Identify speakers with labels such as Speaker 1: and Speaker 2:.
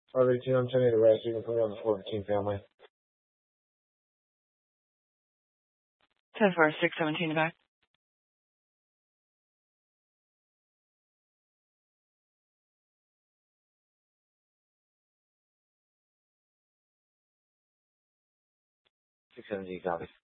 Speaker 1: 518 on 10 to rest. You can put it on the 14 family.
Speaker 2: 10-4, 617 back.
Speaker 1: Six 17 copies.